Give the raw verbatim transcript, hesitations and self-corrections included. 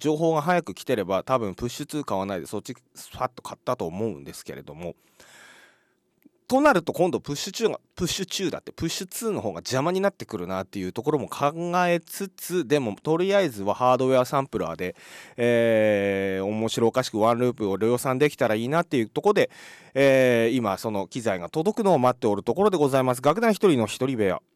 情報が早く来てれば多分プッシュツー買わないでそっちスパッと買ったと思うんですけれども、となると今度プッシュ中がプッシュ中だってプッシュツーの方が邪魔になってくるなっていうところも考えつつ、でもとりあえずはハードウェアサンプラーで、えー、面白おかしくワンループを量産できたらいいなっていうところで、えー、今その機材が届くのを待っておるところでございます。楽団一人の一人部屋。